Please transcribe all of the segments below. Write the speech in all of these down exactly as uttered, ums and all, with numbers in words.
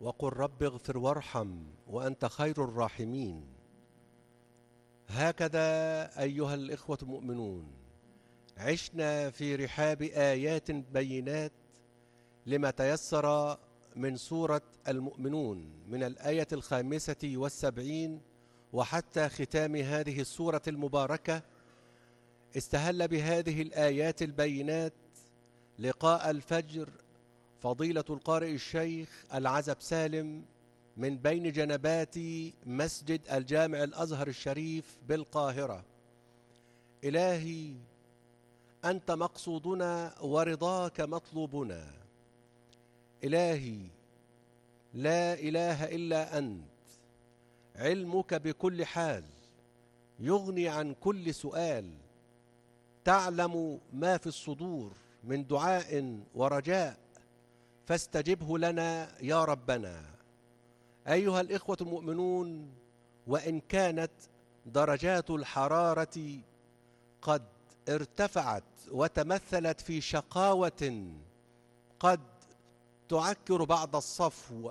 وقل رب اغفر وارحم وأنت خير الراحمين. هكذا أيها الإخوة المؤمنون عشنا في رحاب آيات بينات لما تيسر من سورة المؤمنون من الآية الخامسة والسبعين وحتى ختام هذه السورة المباركة. استهل بهذه الآيات البينات لقاء الفجر فضيلة القارئ الشيخ العزب سالم من بين جنبات مسجد الجامع الأزهر الشريف بالقاهرة. إلهي أنت مقصودنا ورضاك مطلوبنا. إلهي لا إله إلا أنت، علمك بكل حال يغني عن كل سؤال، تعلم ما في الصدور من دعاء ورجاء فاستجبه لنا يا ربنا. أيها الإخوة المؤمنون، وإن كانت درجات الحرارة قد ارتفعت وتمثلت في شقاوة قد تعكر بعض الصفو،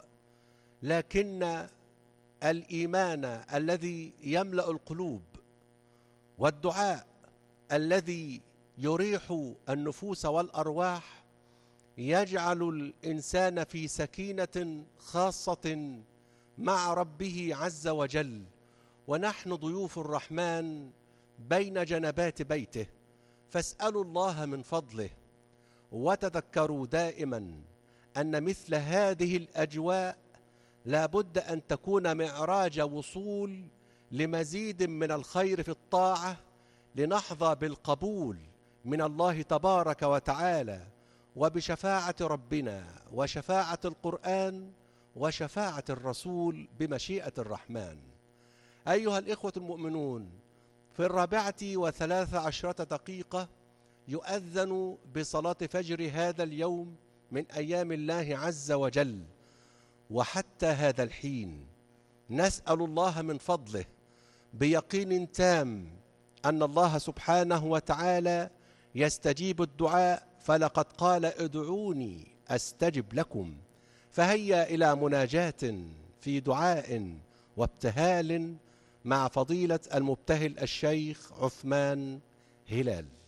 لكن الإيمان الذي يملأ القلوب والدعاء الذي يريح النفوس والأرواح يجعل الإنسان في سكينة خاصة مع ربه عز وجل. ونحن ضيوف الرحمن بين جنبات بيته، فاسألوا الله من فضله وتذكروا دائما أن مثل هذه الأجواء لا بد أن تكون معراج وصول لمزيد من الخير في الطاعة، لنحظى بالقبول من الله تبارك وتعالى وبشفاعة ربنا وشفاعة القرآن وشفاعة الرسول بمشيئة الرحمن. أيها الإخوة المؤمنون، في الرابعة وثلاث عشرة دقيقة يؤذن بصلاة فجر هذا اليوم من أيام الله عز وجل، وحتى هذا الحين نسأل الله من فضله بيقين تام أن الله سبحانه وتعالى يستجيب الدعاء، فلقد قال ادعوني أستجب لكم. فهيا إلى مناجاة في دعاء وابتهال مع فضيلة المبتهل الشيخ عثمان هلال.